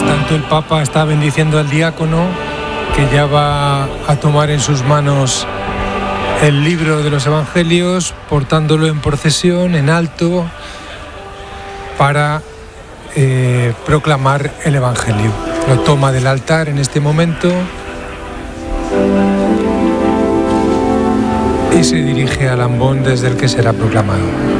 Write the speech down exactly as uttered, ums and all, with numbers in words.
tanto, el Papa está bendiciendo al diácono, que ya va a tomar en sus manos el libro de los Evangelios, portándolo en procesión, en alto, para eh, proclamar el Evangelio. Lo toma del altar en este momento y se dirige al ambón desde el que será proclamado.